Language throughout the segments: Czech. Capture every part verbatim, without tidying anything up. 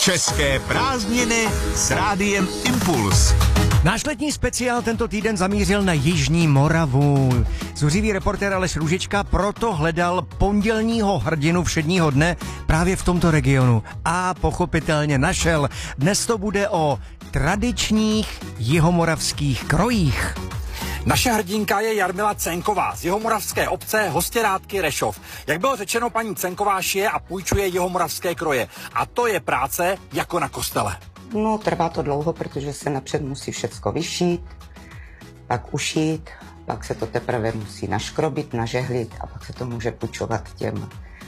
České prázdniny s Rádiem Impuls. Náš letní speciál tento týden zamířil na Jižní Moravu. Zuřivý reportér Aleš Růžička proto hledal pondělního hrdinu všedního dne právě v tomto regionu. A pochopitelně našel. Dnes to bude o tradičních jihomoravských krojích. Naše hrdinka je Jarmila Cenková z jihomoravské obce Hostěrádky Rešov. Jak bylo řečeno, paní Cenková šije a půjčuje jihomoravské kroje. A to je práce jako na kostele. No, trvá to dlouho, protože se napřed musí všecko vyšít, pak ušít, pak se to teprve musí naškrobit, nažehlit a pak se to může půjčovat těm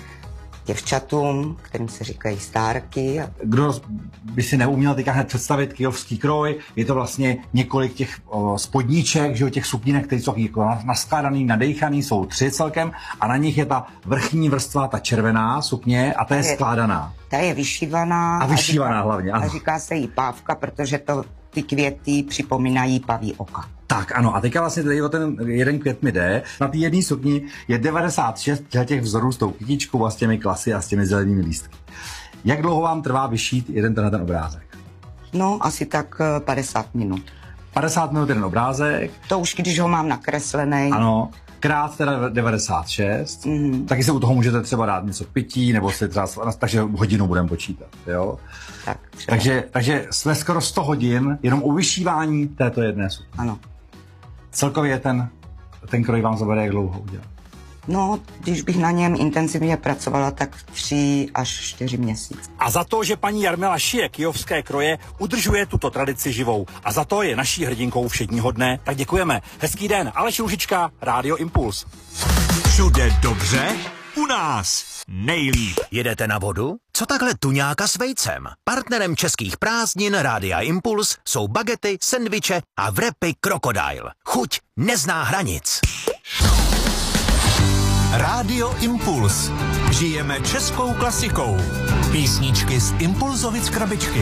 děvčatům, kterým se říkají stárky. Kdo by si neuměl teďka hned představit kyjovský kroj, je to vlastně několik těch o, spodníček, že jo, těch suknínek, které jsou jako naskládaný, nadejchaný, jsou tři celkem a na nich je ta vrchní vrstva, ta červená sukně a ta je, je skládaná. Ta je vyšívaná. A vyšívaná a říká, hlavně, ano. A říká se jí pávka, protože to ty květy připomínají paví oka. Tak ano, a teďka vlastně tady o ten jeden květ mi jde. Na té jedné sukni je devadesát šest těch vzorů s tou kytičkou a s těmi klasy a s těmi zelenými lístky. Jak dlouho vám trvá vyšít jeden tenhle ten obrázek? No, asi tak padesát minut. padesát minut jeden obrázek. To už když ho mám nakreslený. Ano, krát teda devadesát šest. Mm. Taky se u toho můžete třeba dát něco pití, nebo si třeba, takže hodinu budeme počítat, jo? Tak, takže, takže jsme skoro sto hodin jenom u vyšívání této jedné sukně. Ano. Celkově ten, ten kroj vám zabere jak dlouho udělat? No, když bych na něm intenzivně pracovala, tak tři až čtyři měsíce. A za to, že paní Jarmila šije kyjovské kroje, udržuje tuto tradici živou. A za to je naší hrdinkou všedního dne. Tak děkujeme. Hezký den. Aleš Růžička, Rádio Impuls. Všude dobře, u nás nejlíp. Jedete na vodu? Co takhle tuňáka s vejcem? Partnerem českých prázdnin Rádia Impuls jsou bagety, sendviče a wrapy Crocodile. Chuť nezná hranic. Rádio Impuls. Žijeme českou klasikou. Písničky z Impulzovic krabičky.